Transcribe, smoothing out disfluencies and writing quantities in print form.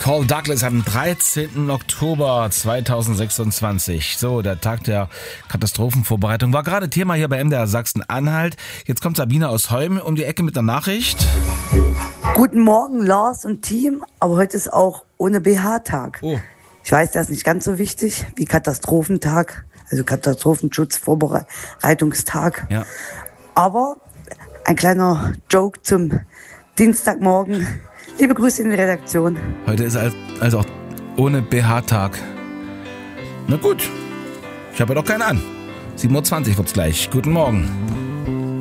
Call Douglas am 13. Oktober 2026. So, der Tag der Katastrophenvorbereitung war gerade Thema hier bei MDR Sachsen-Anhalt. Jetzt kommt Sabine aus Holm um die Ecke mit der Nachricht. Guten Morgen, Lars und Team. Aber heute ist auch ohne BH-Tag. Oh. Ich weiß, das ist nicht ganz so wichtig wie Katastrophentag, also Katastrophenschutzvorbereitungstag. Ja. Aber ein kleiner Joke zum Dienstagmorgen. Liebe Grüße in die Redaktion. Heute ist also auch ohne BH-Tag. Na gut, ich habe ja doch keinen an. 7:20 Uhr wird's gleich. Guten Morgen.